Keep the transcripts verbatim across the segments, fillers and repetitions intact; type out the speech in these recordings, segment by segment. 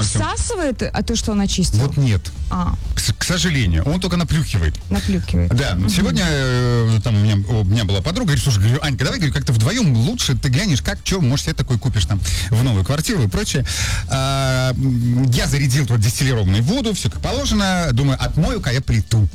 максимум. всасывает, а то, что он очистил? Вот нет. А. К, к сожалению, он только наплюхивает. Наплюхивает. Да, угу. Сегодня э, там у меня, у меня была подруга, говорит, слушай, говорю, Анька, давай, говорю, как-то вдвоем лучше ты глянешь, как, что, может, себе такой купишь там в новую квартиру и прочее. А, я зарядил тут дистиллированную воду, все как положено, думаю, отмою-ка я плиту.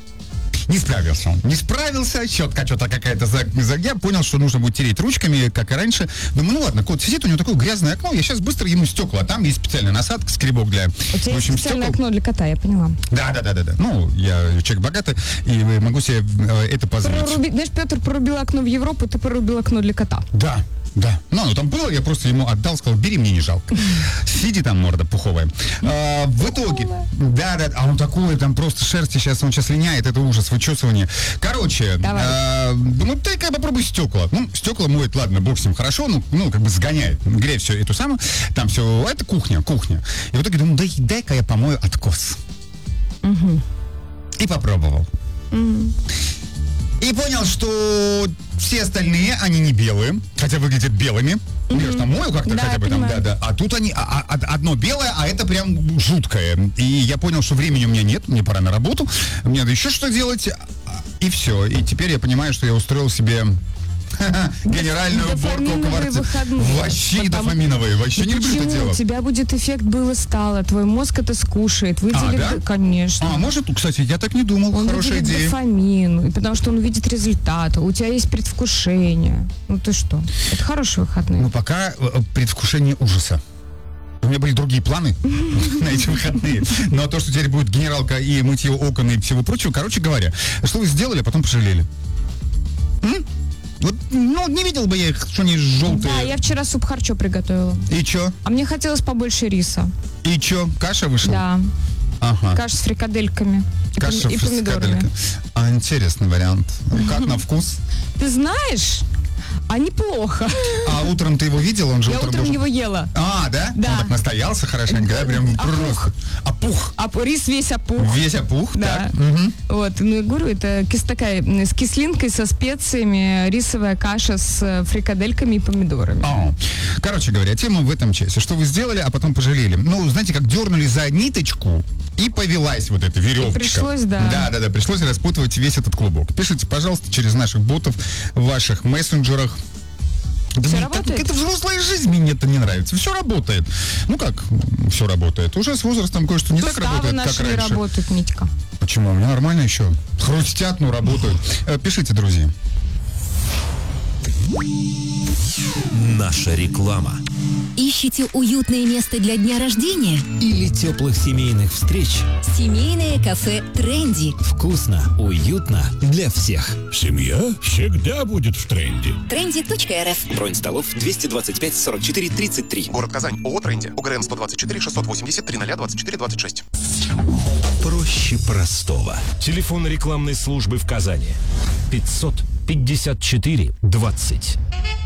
Не справился он. Не справился, щетка что-то какая-то за, за... Я понял, что нужно будет тереть ручками, как и раньше. Думаю, ну ладно, кот сидит, у него такое грязное окно, я сейчас быстро ему стекла. Там есть специальная насадка, скребок для... У тебя в общем, есть специальное стекол. окно для кота, я поняла. Да, да, да, да, да. Ну, я человек богатый, и могу себе это позволить. Проруби... Знаешь, Петр порубил окно в Европу, ты порубил окно для кота. Да. Да, ну, ну там было, я просто ему отдал, сказал, бери, мне не жалко. Сиди там, морда пуховая. А, в итоге, да, да, а он такой, там просто шерсти сейчас, он сейчас линяет, это ужас, вычесывание. Короче, а, ну ты как бы попробуй стекла. Ну, стекла моет, ладно, бог с ним, хорошо, ну, ну как бы сгоняет, греет все эту самую, там все, это кухня, кухня. И в итоге думаю, дай, дай-ка я помою откос. Угу. И попробовал. Угу. И понял, что все остальные, они не белые, хотя выглядят белыми. Mm-hmm. Я же там мою как-то да, хотя бы там, да, да. А тут они, а, а, одно белое, а это прям жуткое. И я понял, что времени у меня нет, мне пора на работу, мне надо еще что делать, и все. И теперь я понимаю, что я устроил себе... генеральную уборку квартиры. Вообще не дофаминовые, вообще не люблю это дело. У тебя будет эффект было-стало, твой мозг это скушает, выделит, а, да? конечно. А, может, кстати, я так не думал, он хорошая идея. Дофамин, потому что он увидит результат, у тебя есть предвкушение. Ну ты что, это хорошие выходные. Ну пока предвкушение ужаса. У меня были другие планы на эти выходные. Но то, что теперь будет генералка и мытье окон и всего прочего, короче говоря, что вы сделали, а потом пожалели? М? Вот, ну, не видел бы я их, что они желтые. Да, я вчера суп харчо приготовила. И чё? А мне хотелось побольше риса. И чё, каша вышла? Да. Ага. Каша с фрикадельками. Каша и, с помидорами. А, интересный вариант. Как на вкус? Ты знаешь, а неплохо. А утром ты его видел? Он же я утром, утром должен... его ела. А, да? Да. Он так настоялся хорошенько, да? Прям опух. Опух. Опух. Рис весь опух. Весь опух, да. Так. Угу. Вот, ну я говорю, это кис- такая с кислинкой, со специями, рисовая каша с фрикадельками и помидорами. О. Короче говоря, тема в этом часе. Что вы сделали, а потом пожалели? Ну, знаете, как дернули за ниточку, и повелась вот эта веревочка. И пришлось, да. Да, да, да, пришлось распутывать весь этот клубок. Пишите, пожалуйста, через наших ботов, в ваших мессенджерах. Да все мне работает? Так, это взрослая жизнь, мне это не нравится. Все работает. Ну как все работает? Уже с возрастом кое-что не Суставы так работает, наши как не раньше. работают, Митька. Почему? У меня нормально еще. Хрустят, но работают. Пишите, друзья. Наша реклама. Ищете уютное место для дня рождения? Или теплых семейных встреч? Семейное кафе «Тренди». Вкусно, уютно для всех. Семья всегда будет в тренде. тренди точка эр эф. Бронь столов двести двадцать пять сорок четыре тридцать три. Город Казань. ООО «Тренди». ОГРН сто двадцать четыре шестьсот восемьдесят три ноль двадцать четыре двадцать шесть. Проще простого. Телефон рекламной службы в Казани. пятьсот пятьдесят четыре двадцать.